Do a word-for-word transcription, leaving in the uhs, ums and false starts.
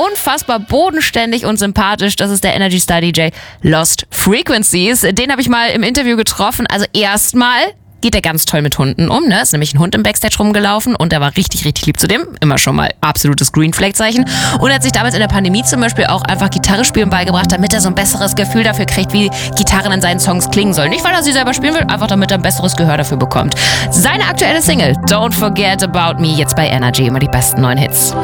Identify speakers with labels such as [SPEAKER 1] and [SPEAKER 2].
[SPEAKER 1] unfassbar bodenständig und sympathisch. Das ist der Energy Star D J Lost Frequencies. Den habe ich mal im Interview getroffen. Also erstmal geht er ganz toll mit Hunden um, ne? Ist nämlich ein Hund im Backstage rumgelaufen und der war richtig, richtig lieb zu dem. Immer schon mal absolutes Green Flag-Zeichen. Und er hat sich damals in der Pandemie zum Beispiel auch einfach Gitarre spielen beigebracht, damit er so ein besseres Gefühl dafür kriegt, wie Gitarren in seinen Songs klingen sollen. Nicht, weil er sie selber spielen will, einfach damit er ein besseres Gehör dafür bekommt. Seine aktuelle Single, Don't Forget About Me, jetzt bei Energy, immer die besten neuen Hits.